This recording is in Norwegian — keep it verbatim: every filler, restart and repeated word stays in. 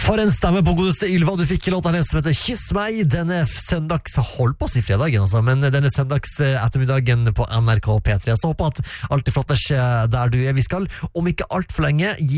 For en stemme på godeste Ylva. Du fikk låta hennes som heter Kyss meg denne søndags, hold på å si fredagen altså, men denne søndags ettermiddagen på N R K P tre. Så håper at alt er flott der du er. Vi skal om ikke alt for lenge gi